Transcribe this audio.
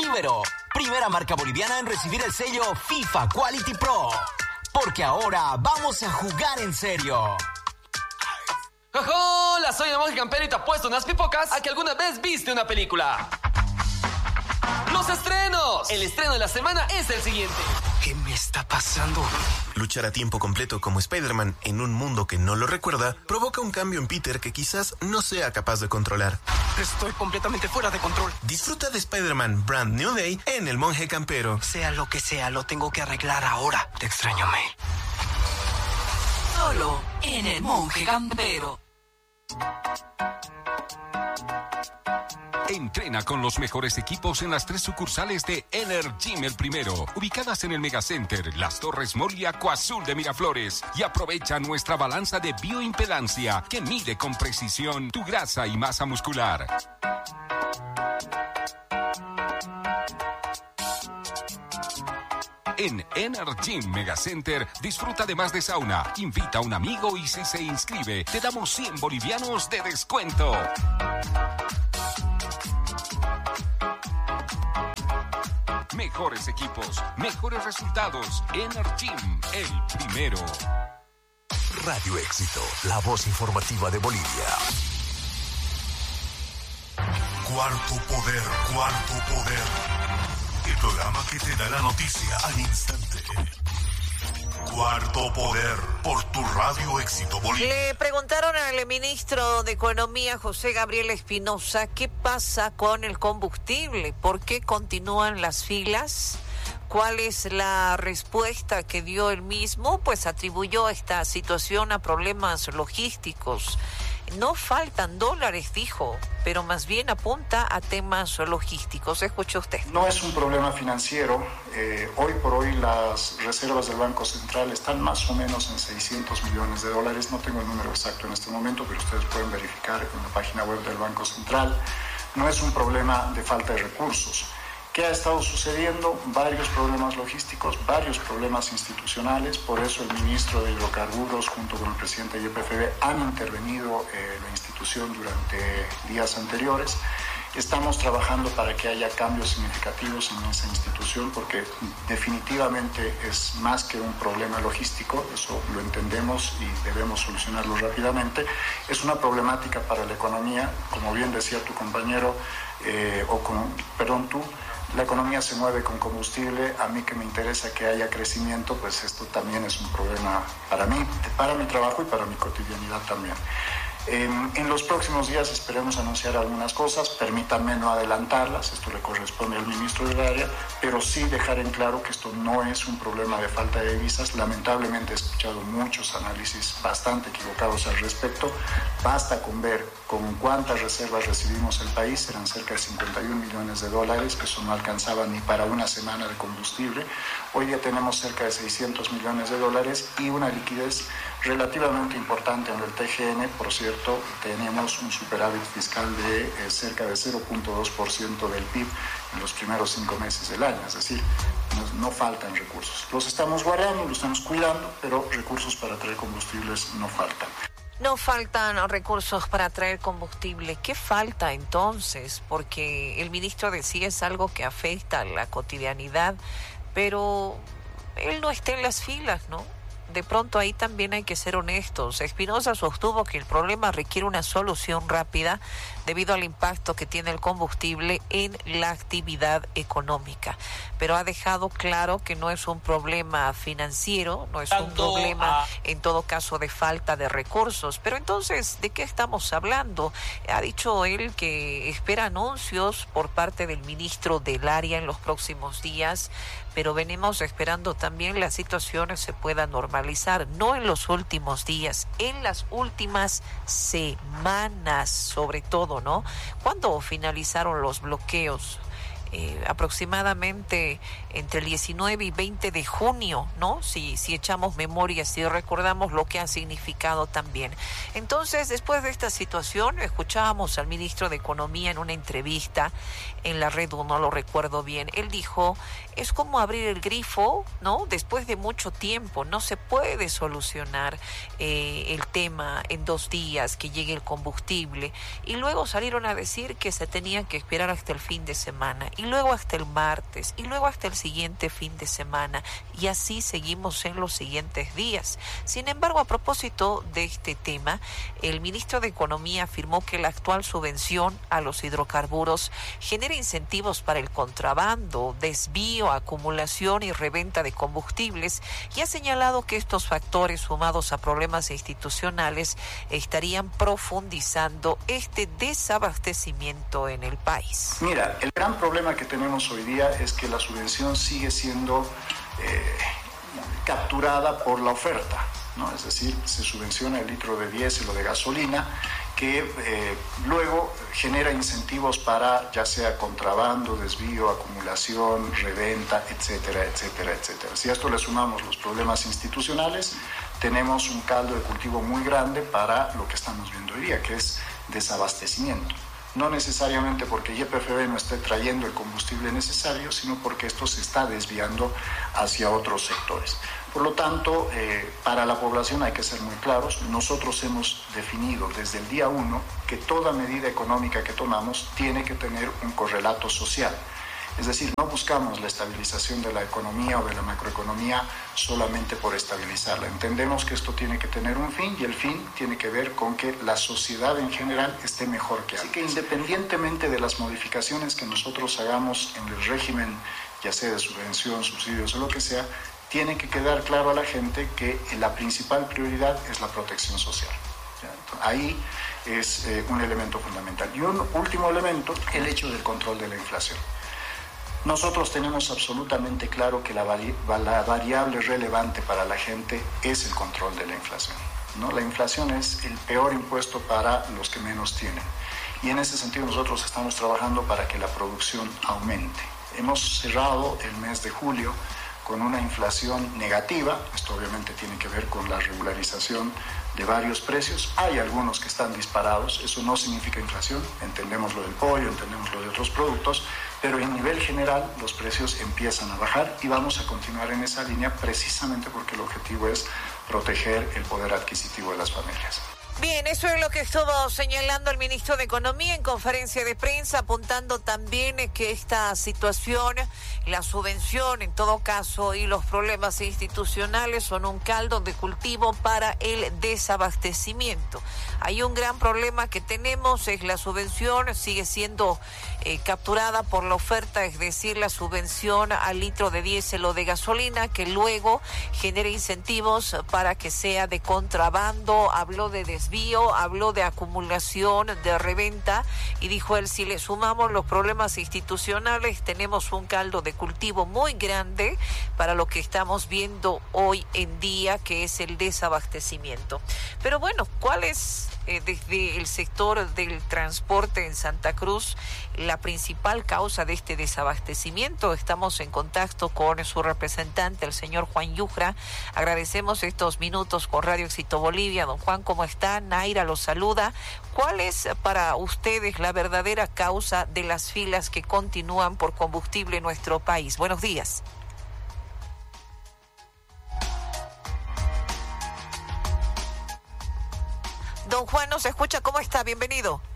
Ibero, primera marca boliviana en recibir el sello FIFA Quality Pro. Porque ahora vamos a jugar en serio. Hola, soy el monje campero y te apuesto unas pipocas a que alguna vez viste una película. ¡Los estrenos! El estreno de la semana es el siguiente. ¿Qué me está pasando? Luchar a tiempo completo como Spider-Man en un mundo que no lo recuerda provoca un cambio en Peter que quizás no sea capaz de controlar. Estoy completamente fuera de control. Disfruta de Spider-Man Brand New Day en El Monje Campero. Sea lo que sea, lo tengo que arreglar ahora. Te extraño, May. Solo en El Monje Campero. Entrena con los mejores equipos en las 3 sucursales de Energym El Primero, ubicadas en el Megacenter, Las Torres Mall y Acuazul de Miraflores. Y aprovecha nuestra balanza de bioimpedancia que mide con precisión tu grasa y masa muscular. En Energym Megacenter, disfruta además de sauna, invita a un amigo y si se inscribe, te damos 100 bolivianos de descuento. Mejores equipos, mejores resultados. Energym, el primero. Radio Éxito, la voz informativa de Bolivia. Cuarto Poder, Cuarto Poder. El programa que te da la noticia al instante. Cuarto Poder, por tu Radio Éxito Bolivia. Le preguntaron al ministro de Economía, José Gabriel Espinosa, ¿qué pasa con el combustible? ¿Por qué continúan las filas? ¿Cuál es la respuesta que dio él mismo? Pues atribuyó esta situación a problemas logísticos. No faltan dólares, dijo, pero más bien apunta a temas logísticos. Escuche usted. No es un problema financiero. Hoy por hoy las reservas del Banco Central están más o menos en 600 millones de dólares. No tengo el número exacto en este momento, pero ustedes pueden verificar en la página web del Banco Central. No es un problema de falta de recursos. ¿Qué ha estado sucediendo? Varios problemas logísticos, varios problemas institucionales. Por eso el ministro de Hidrocarburos junto con el presidente de YPFB han intervenido la institución durante días anteriores. Estamos trabajando para que haya cambios significativos en esa institución porque definitivamente es más que un problema logístico, eso lo entendemos y debemos solucionarlo rápidamente. Es una problemática para la economía, como bien decía tu compañero, tú. La economía se mueve con combustible, a mí que me interesa que haya crecimiento, pues esto también es un problema para mí, para mi trabajo y para mi cotidianidad también. En los próximos días esperemos anunciar algunas cosas, permítanme no adelantarlas, esto le corresponde al ministro del área, pero sí dejar en claro que esto no es un problema de falta de divisas. Lamentablemente he escuchado muchos análisis bastante equivocados al respecto. Basta con ver con cuántas reservas recibimos el país, eran cerca de 51 millones de dólares, que eso no alcanzaba ni para una semana de combustible. Hoy ya tenemos cerca de 600 millones de dólares y una liquidez relativamente importante en el TGN. Por cierto, tenemos un superávit fiscal de cerca de 0.2% del PIB en los primeros 5 meses del año. Es decir, no faltan recursos. Los estamos guardando, los estamos cuidando, pero recursos para traer combustibles no faltan. No faltan recursos para traer combustible. ¿Qué falta entonces? Porque el ministro decía es algo que afecta a la cotidianidad, pero él no está en las filas, ¿no? De pronto ahí también hay que ser honestos. Espinosa sostuvo que el problema requiere una solución rápida debido al impacto que tiene el combustible en la actividad económica. Pero ha dejado claro que no es un problema financiero, no es un problema en todo caso de falta de recursos. Pero entonces, ¿de qué estamos hablando? Ha dicho él que espera anuncios por parte del ministro del área en los próximos días, pero venimos esperando también la situación se pueda normalizar, no en los últimos días, en las últimas semanas, sobre todo, ¿no? ¿Cuándo finalizaron los bloqueos? Aproximadamente entre el 19 y 20 de junio, ¿no? Si echamos memoria, si recordamos lo que ha significado también. Entonces, después de esta situación, escuchábamos al ministro de Economía en una entrevista en la Red 1, lo recuerdo bien. Él dijo, es como abrir el grifo, ¿no? Después de mucho tiempo, no se puede solucionar el tema en 2 días, que llegue el combustible. Y luego salieron a decir que se tenían que esperar hasta el fin de semana. Y luego hasta el martes, y luego hasta el siguiente fin de semana, y así seguimos en los siguientes días. Sin embargo, a propósito de este tema, el ministro de Economía afirmó que la actual subvención a los hidrocarburos genera incentivos para el contrabando, desvío, acumulación y reventa de combustibles, y ha señalado que estos factores, sumados a problemas institucionales, estarían profundizando este desabastecimiento en el país. Mira, el gran problema que tenemos hoy día es que la subvención sigue siendo capturada por la oferta, ¿no? Es decir, se subvenciona el litro de diésel o de gasolina, que luego genera incentivos para ya sea contrabando, desvío, acumulación, reventa, etcétera, etcétera, etcétera. Si a esto le sumamos los problemas institucionales, tenemos un caldo de cultivo muy grande para lo que estamos viendo hoy día, que es desabastecimiento. No necesariamente porque YPFB no esté trayendo el combustible necesario, sino porque esto se está desviando hacia otros sectores. Por lo tanto, para la población hay que ser muy claros. Nosotros hemos definido desde el día 1 que toda medida económica que tomamos tiene que tener un correlato social. Es decir, no buscamos la estabilización de la economía o de la macroeconomía solamente por estabilizarla. Entendemos que esto tiene que tener un fin, y el fin tiene que ver con que la sociedad en general esté mejor que antes. Así que independientemente de las modificaciones que nosotros hagamos en el régimen, ya sea de subvención, subsidios o lo que sea, tiene que quedar claro a la gente que la principal prioridad es la protección social. Ahí es un elemento fundamental. Y un último elemento, el hecho del control de la inflación. Nosotros tenemos absolutamente claro que la variable relevante para la gente es el control de la inflación, ¿no? La inflación es el peor impuesto para los que menos tienen. Y en ese sentido nosotros estamos trabajando para que la producción aumente. Hemos cerrado el mes de julio con una inflación negativa. Esto obviamente tiene que ver con la regularización de varios precios. Hay algunos que están disparados, eso no significa inflación, entendemos lo del pollo, entendemos lo de otros productos, pero en nivel general los precios empiezan a bajar y vamos a continuar en esa línea precisamente porque el objetivo es proteger el poder adquisitivo de las familias. Bien, eso es lo que estuvo señalando el ministro de Economía en conferencia de prensa, apuntando también que esta situación, la subvención en todo caso y los problemas institucionales son un caldo de cultivo para el desabastecimiento. Hay un gran problema que tenemos, es la subvención, sigue siendo capturada por la oferta, es decir, la subvención al litro de diésel o de gasolina, que luego genera incentivos para que sea de contrabando. Habló de desvío, habló de acumulación, de reventa, y dijo él, si le sumamos los problemas institucionales, tenemos un caldo de cultivo muy grande para lo que estamos viendo hoy en día, que es el desabastecimiento. Pero bueno, ¿cuál es desde el sector del transporte en Santa Cruz la principal causa de este desabastecimiento? Estamos en contacto con su representante, el señor Juan Yujra. Agradecemos estos minutos con Radio Éxito Bolivia. Don Juan, ¿cómo está? Naira los saluda. ¿Cuál es para ustedes la verdadera causa de las filas que continúan por combustible en nuestro país? Buenos días. Don Juan, ¿nos escucha? ¿Cómo está? Bienvenido.